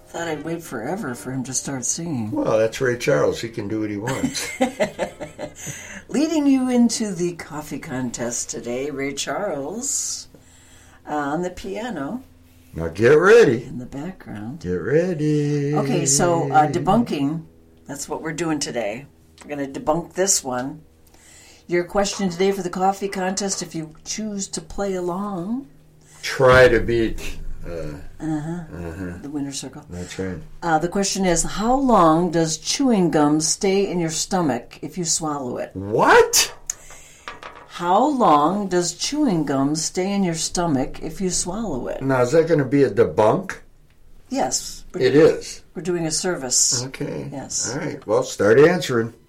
Thought I'd wait forever for him to start singing. Well, that's Ray Charles. He can do what he wants. Leading you into the coffee contest today, Ray Charles on the piano. Now get ready. In the background. Get ready. Okay, so debunking, that's what we're doing today. We're going to debunk this one. Your question today for the coffee contest, if you choose to play along. Try to beat... the winner circle. That's right. The question is, how long does chewing gum stay in your stomach if you swallow it? What? How long does chewing gum stay in your stomach if you swallow it? Now, is that going to be a debunk? Yes. It is. We're doing a service. Okay. Yes. All right. Well, start answering.